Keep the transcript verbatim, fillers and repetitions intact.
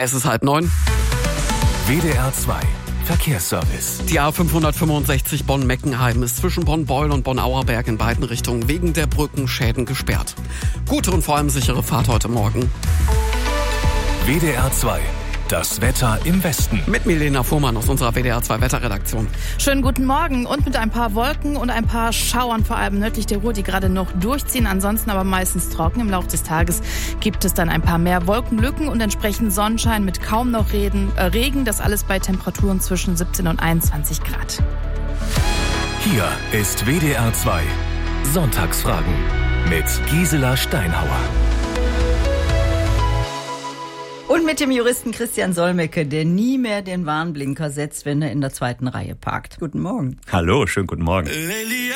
Es ist halb neun. W D R zwei Verkehrsservice. Die A fünfhundertfünfundsechzig Bonn-Meckenheim ist zwischen Bonn-Beul und Bonn-Auerberg in beiden Richtungen wegen der Brückenschäden gesperrt. Gute und vor allem sichere Fahrt heute Morgen. W D R zwei. Das Wetter im Westen. Mit Milena Fuhrmann aus unserer W D R zwei Wetterredaktion. Schönen guten Morgen und mit ein paar Wolken und ein paar Schauern, vor allem nördlich der Ruhr, die gerade noch durchziehen. Ansonsten aber meistens trocken. Im Laufe des Tages gibt es dann ein paar mehr Wolkenlücken und entsprechend Sonnenschein mit kaum noch Reden, äh, Regen. Das alles bei Temperaturen zwischen siebzehn und einundzwanzig Grad. Hier ist W D R zwei Sonntagsfragen mit Gisela Steinhauer. Und mit dem Juristen Christian Solmecke, der nie mehr den Warnblinker setzt, wenn er in der zweiten Reihe parkt. Guten Morgen. Hallo, schönen guten Morgen.